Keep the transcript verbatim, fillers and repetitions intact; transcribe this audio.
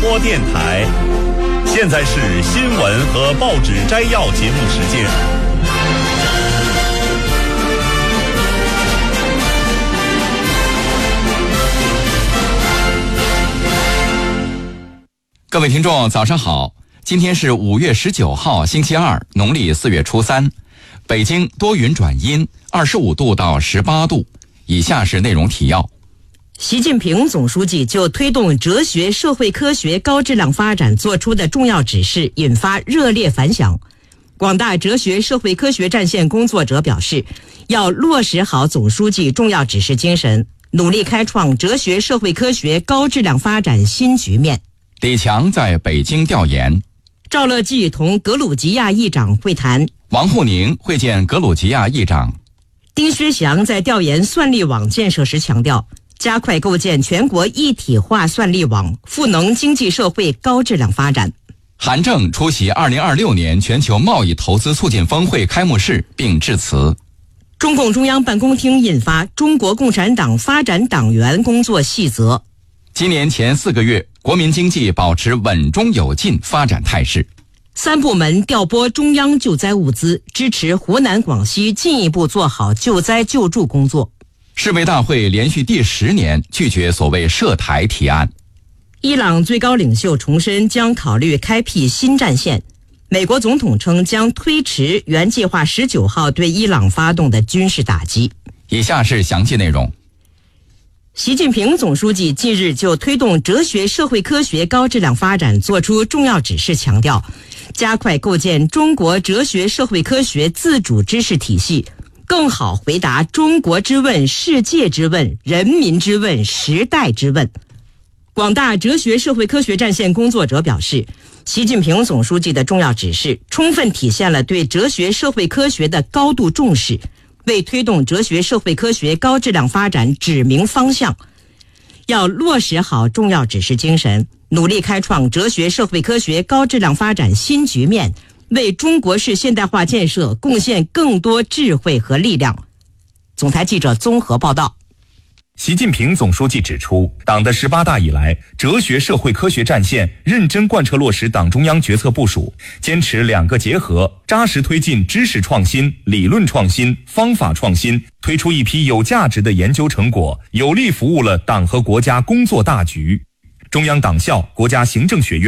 播电台。现在是新闻和报纸摘要节目时间。 各位听众早上好，今天是五月十九号星期二，农历四月初三。北京多云转阴，二十五度到十八度。以下是内容提要。 习近平总书记就推动哲学社会科学高质量发展作出的重要指示引发热烈反响。广大哲学社会科学战线工作者表示，要落实好总书记重要指示精神，努力开创哲学社会科学高质量发展新局面。 李强在北京调研， 赵乐际同格鲁吉亚议长会谈， 王沪宁会见格鲁吉亚议长。 丁薛祥在调研算力网建设时强调，加快构建全国一体化算力网，赋能经济社会高质量发展。 韩正出席二零二六年全球贸易投资促进峰会开幕式并致辞。 中共中央办公厅印发《中国共产党发展党员工作细则》。 今年前四个月，国民经济保持稳中有进发展态势。 三部门调拨中央救灾物资，支持湖南、广西进一步做好救灾救助工作。 世卫大会连续第十年拒绝所谓涉台提案。 伊朗最高领袖重申将考虑开辟新战线。美国总统称将推迟原计划十九号对伊朗发动的军事打击。 以下是详细内容。 习近平总书记近日就推动哲学社会科学高质量发展作出重要指示，强调加快构建中国哲学社会科学自主知识体系，更好回答中国之问、世界之问、人民之问、时代之问。广大哲学社会科学战线工作者表示，习近平总书记的重要指示充分体现了对哲学社会科学的高度重视，为推动哲学社会科学高质量发展指明方向。要落实好重要指示精神，努力开创哲学社会科学高质量发展新局面，为中国式现代化建设贡献更多智慧和力量。总台记者综合报道。 习近平总书记指出，党的十八大以来，哲学社会科学战线认真贯彻落实党中央决策部署，坚持两个结合，扎实推进知识创新、理论创新、方法创新，推出一批有价值的研究成果，有力服务了党和国家工作大局。中央党校、国家行政学院